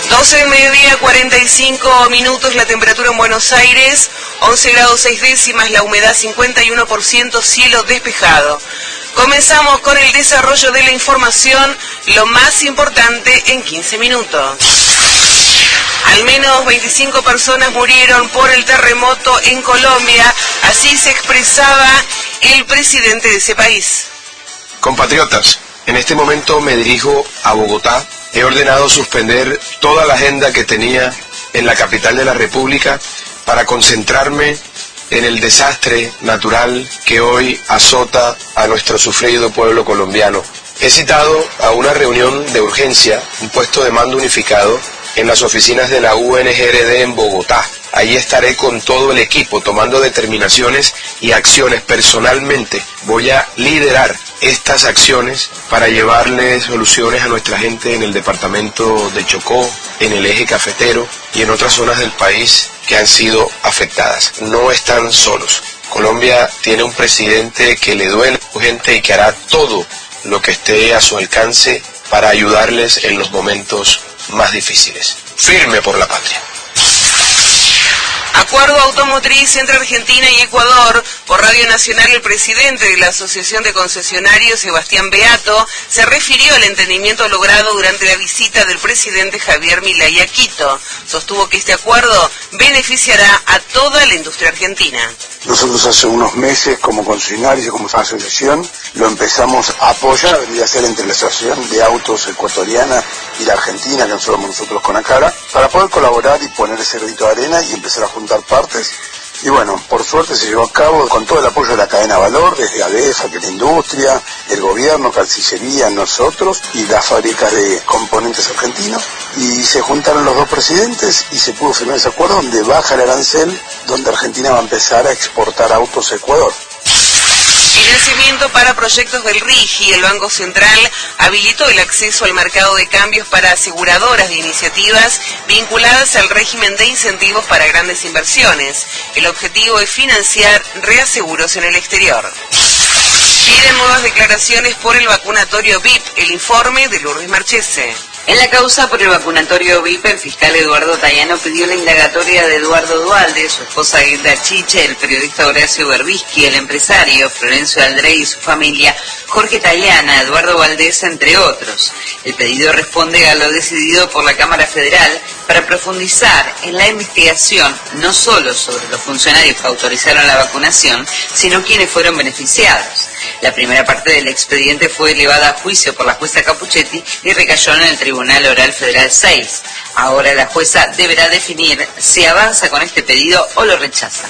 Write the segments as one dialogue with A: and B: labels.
A: 12 del mediodía, 45 minutos, la temperatura en Buenos Aires, 11 grados 6 décimas, la humedad 51%, cielo despejado. Comenzamos con el desarrollo de la información, lo más importante en 15 minutos. Al menos 25 personas murieron por el terremoto en Colombia, así se expresaba el presidente de ese país.
B: Compatriotas, en este momento me dirijo a Bogotá. He ordenado suspender toda la agenda que tenía en la capital de la República para concentrarme en el desastre natural que hoy azota a nuestro sufrido pueblo colombiano. He citado a una reunión de urgencia, un puesto de mando unificado, en las oficinas de la UNGRD en Bogotá. Allí estaré con todo el equipo tomando determinaciones y acciones. Personalmente voy a liderar estas acciones para llevarle soluciones a nuestra gente en el departamento de Chocó, en el eje cafetero y en otras zonas del país que han sido afectadas. No están solos. Colombia tiene un presidente que le duele a su gente y que hará todo lo que esté a su alcance para ayudarles en los momentos más difíciles. Firme por la patria.
A: Acuerdo automotriz entre Argentina y Ecuador. Por Radio Nacional, el presidente de la Asociación de Concesionarios, Sebastián Beato, se refirió al entendimiento logrado durante la visita del presidente Javier Milei a Quito. Sostuvo que este acuerdo beneficiará a toda la industria argentina.
C: Nosotros hace unos meses, como concesionarios y como asociación, lo empezamos a apoyar, vendría a ser entre la Asociación de Autos Ecuatoriana y la Argentina, que somos nosotros con ACARA, para poder colaborar y poner ese granito de arena y empezar a juntar partes. Y bueno, por suerte se llevó a cabo con todo el apoyo de la cadena Valor, desde ADEFA, que es la industria, el gobierno, Cancillería, nosotros y las fábricas de componentes argentinos. Y se juntaron los dos presidentes y se pudo firmar ese acuerdo donde baja el arancel, donde Argentina va a empezar a exportar autos a Ecuador.
A: Financiamiento para proyectos del RIGI. El Banco Central habilitó el acceso al mercado de cambios para aseguradoras de iniciativas vinculadas al régimen de incentivos para grandes inversiones. El objetivo es financiar reaseguros en el exterior. Piden nuevas declaraciones por el vacunatorio VIP. El informe de Lourdes Marchese.
D: En la causa por el vacunatorio VIP, el fiscal Eduardo Tayano pidió la indagatoria de Eduardo Duhalde, su esposa Hilda Chiche, el periodista Horacio Berbisky, el empresario Florencio Aldrey y su familia, Jorge Tayana, Eduardo Valdés, entre otros. El pedido responde a lo decidido por la Cámara Federal para profundizar en la investigación no solo sobre los funcionarios que autorizaron la vacunación, sino quienes fueron beneficiados. La primera parte del expediente fue elevada a juicio por la jueza Capuchetti y recayó en el Tribunal Oral Federal 6. Ahora la jueza deberá definir si avanza con este pedido o lo rechaza.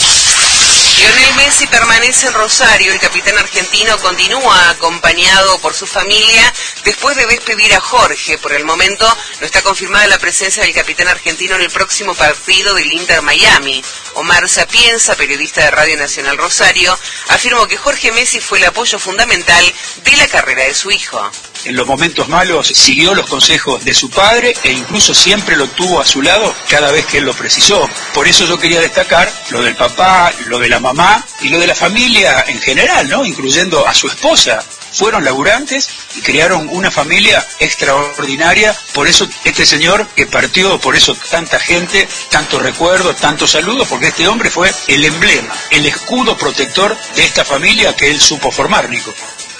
A: Lionel Messi permanece en Rosario. El capitán argentino continúa acompañado por su familia después de despedir a Jorge. Por el momento no está confirmada la presencia del capitán argentino en el próximo partido del Inter Miami. Omar Sapienza, periodista de Radio Nacional Rosario, afirmó que Jorge Messi fue el apoyo fundamental de la carrera de su hijo.
E: En los momentos malos siguió los consejos de su padre e incluso siempre lo tuvo a su lado cada vez que él lo precisó. Por eso yo quería destacar lo del papá, lo de la mamá y lo de la familia en general, ¿no? Incluyendo a su esposa. Fueron laburantes y crearon una familia extraordinaria. Por eso este señor que partió, por eso tanta gente, tanto recuerdo, tantos saludos, porque este hombre fue el emblema, el escudo protector de esta familia que él supo formar, Nico.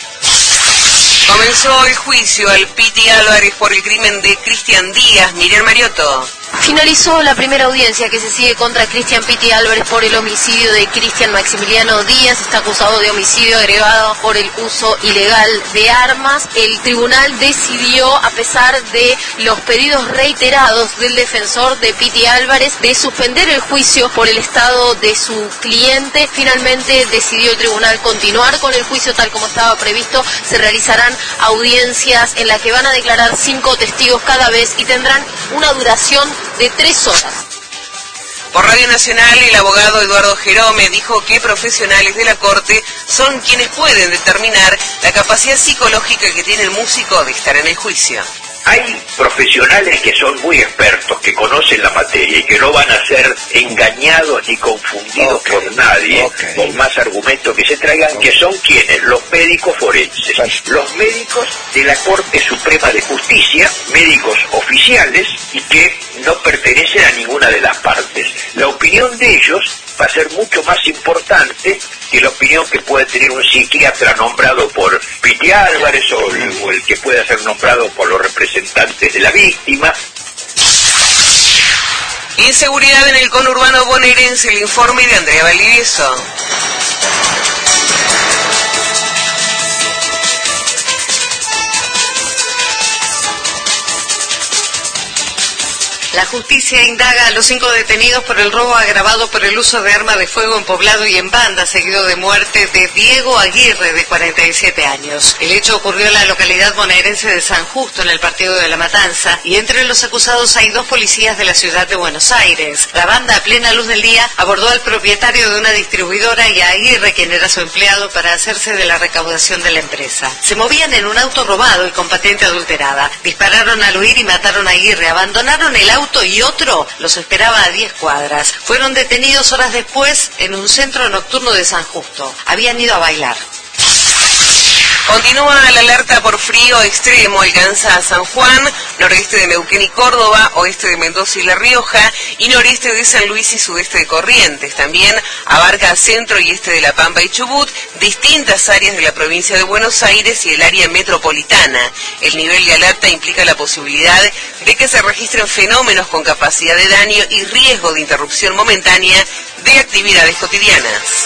A: Comenzó el juicio al Piti Álvarez por el crimen de Cristian Díaz. Miriam Mariotto.
F: Finalizó la primera audiencia que se sigue contra Cristian Piti Álvarez por el homicidio de Cristian Maximiliano Díaz. Está acusado de homicidio agravado por el uso ilegal de armas. El tribunal decidió, a pesar de los pedidos reiterados del defensor de Piti Álvarez, de suspender el juicio por el estado de su cliente. Finalmente decidió el tribunal continuar con el juicio tal como estaba previsto. Se realizarán audiencias en las que van a declarar 5 testigos cada vez y tendrán una duración de 3 horas.
A: Por Radio Nacional, el abogado Eduardo Jerome dijo que profesionales de la Corte son quienes pueden determinar la capacidad psicológica que tiene el músico de estar en el juicio.
G: Hay profesionales que son muy expertos, que conocen la materia y que no van a ser engañados ni confundidos por nadie, por más argumentos que se traigan, que son quienes, los médicos forenses, los médicos de la Corte Suprema de Justicia, médicos oficiales y que no pertenecen a ninguna de las partes. La opinión de ellos va a ser mucho más importante que la opinión que puede tener un psiquiatra nombrado por Piti Álvarez o el que pueda ser nombrado por los representantes de la víctima.
A: Inseguridad en el conurbano bonaerense, el informe de Andrea Valdivieso.
D: La justicia indaga a los 5 detenidos por el robo agravado por el uso de arma de fuego en poblado y en banda, seguido de muerte de Diego Aguirre, de 47 años. El hecho ocurrió en la localidad bonaerense de San Justo, en el partido de La Matanza, y entre los acusados hay 2 policías de la ciudad de Buenos Aires. La banda, a plena luz del día, abordó al propietario de una distribuidora y a Aguirre, quien era su empleado, para hacerse de la recaudación de la empresa. Se movían en un auto robado y con patente adulterada. Dispararon al huir y mataron a Aguirre. Abandonaron el auto y otro los esperaba a 10 cuadras. Fueron detenidos horas después en un centro nocturno de San Justo. Habían ido a bailar.
A: Continúa la alerta por frío extremo, alcanza a San Juan, noroeste de Neuquén y Córdoba, oeste de Mendoza y La Rioja, y noreste de San Luis y sudeste de Corrientes. También abarca centro y este de La Pampa y Chubut, distintas áreas de la provincia de Buenos Aires y el área metropolitana. El nivel de alerta implica la posibilidad de que se registren fenómenos con capacidad de daño y riesgo de interrupción momentánea de actividades cotidianas.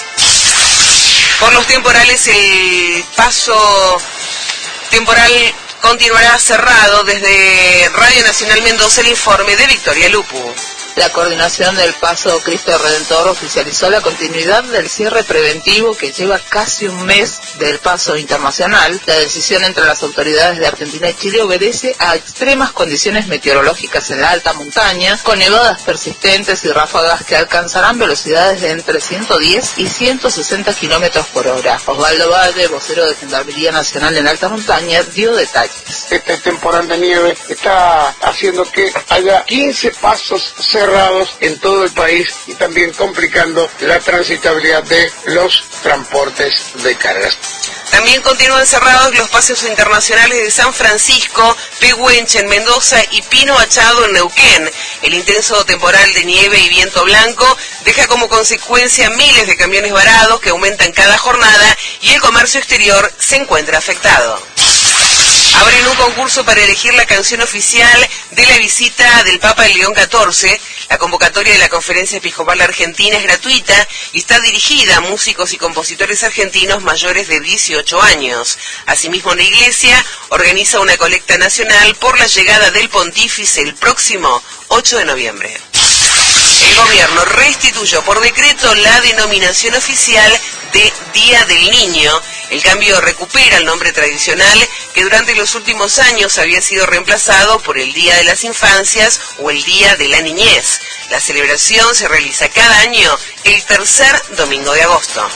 A: Por los temporales, el paso temporal continuará cerrado. Desde Radio Nacional Mendoza, el informe de Victoria Lupu.
H: La coordinación del Paso Cristo Redentor oficializó la continuidad del cierre preventivo que lleva casi un mes del paso internacional. La decisión entre las autoridades de Argentina y Chile obedece a extremas condiciones meteorológicas en la alta montaña, con nevadas persistentes y ráfagas que alcanzarán velocidades de entre 110 y 160 kilómetros por hora. Osvaldo Valle, vocero de Gendarmería Nacional en alta montaña, dio detalles.
I: Este temporal de nieve está haciendo que haya 15 pasos cerrados en todo el país y también complicando la transitabilidad de los transportes de cargas.
A: También continúan cerrados los paseos internacionales de San Francisco, Pehuenche en Mendoza y Pino Machado en Neuquén. El intenso temporal de nieve y viento blanco deja como consecuencia miles de camiones varados que aumentan cada jornada y el comercio exterior se encuentra afectado. Abren un concurso para elegir la canción oficial de la visita del Papa León XIV. La convocatoria de la Conferencia Episcopal Argentina es gratuita y está dirigida a músicos y compositores argentinos mayores de 18 años. Asimismo, la Iglesia organiza una colecta nacional por la llegada del Pontífice el próximo 8 de noviembre. El gobierno restituyó por decreto la denominación oficial de Día del Niño. El cambio recupera el nombre tradicional que durante los últimos años había sido reemplazado por el Día de las Infancias o el Día de la Niñez. La celebración se realiza cada año el tercer domingo de agosto.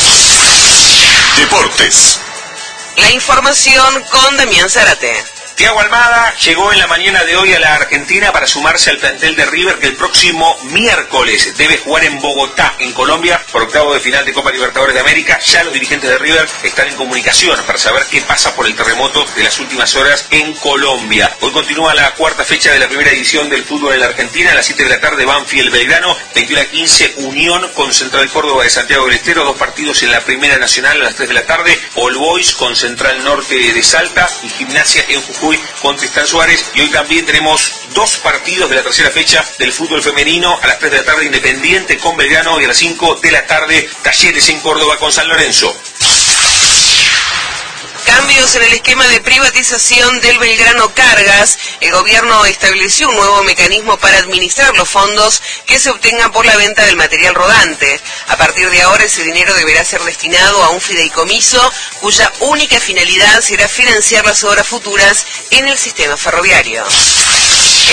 J: Deportes.
A: La información con Damián Zárate.
K: Thiago Almada llegó en la mañana de hoy a la Argentina para sumarse al plantel de River que el próximo miércoles debe jugar en Bogotá, en Colombia, por octavo de final de Copa Libertadores de América. Ya los dirigentes de River están en comunicación para saber qué pasa por el terremoto de las últimas horas en Colombia. Hoy continúa la cuarta fecha de la primera edición del fútbol en la Argentina. A las 7 de la tarde, Banfield Belgrano, 21:15, Unión con Central Córdoba de Santiago del Estero. 2 partidos en la Primera Nacional a las 3 de la tarde. All Boys con Central Norte de Salta y Gimnasia en Jujuy con Tristán Suárez. Y hoy también tenemos 2 partidos de la tercera fecha del fútbol femenino. A las 3 de la tarde, Independiente con Belgrano, y a las 5 de la tarde, Talleres en Córdoba con San Lorenzo.
A: Cambios en el esquema de privatización del Belgrano Cargas. El gobierno estableció un nuevo mecanismo para administrar los fondos que se obtengan por la venta del material rodante. A partir de ahora, ese dinero deberá ser destinado a un fideicomiso cuya única finalidad será financiar las obras futuras en el sistema ferroviario.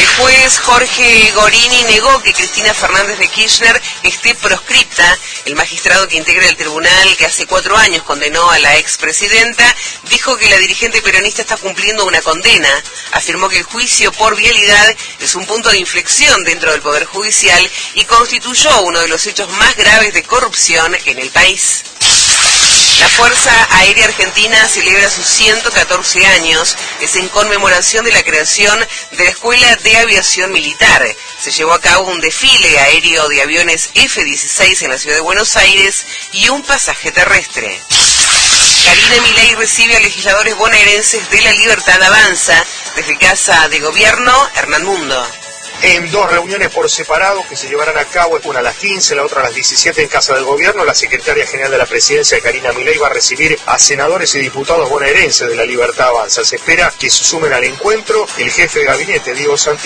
A: El juez Jorge Gorini negó que Cristina Fernández de Kirchner esté proscripta. El magistrado que integra el tribunal que hace 4 años condenó a la expresidenta dijo que la dirigente peronista está cumpliendo una condena. Afirmó que el juicio por vialidad es un punto de inflexión dentro del Poder Judicial y constituyó uno de los hechos más graves de corrupción en el país. La Fuerza Aérea Argentina celebra sus 114 años. Es en conmemoración de la creación de la Escuela de Aviación Militar. Se llevó a cabo un desfile aéreo de aviones F-16 en la ciudad de Buenos Aires y un pasaje terrestre. Karina Milei recibe a legisladores bonaerenses de La Libertad Avanza. Desde Casa de Gobierno, Hernán Mundo.
J: En 2 reuniones por separado que se llevarán a cabo, una a las 15, la otra a las 17 en Casa del Gobierno, la secretaria general de la presidencia, Karina Milei, va a recibir a senadores y diputados bonaerenses de La Libertad Avanza. Se espera que se sumen al encuentro el jefe de gabinete, Diego Santilli,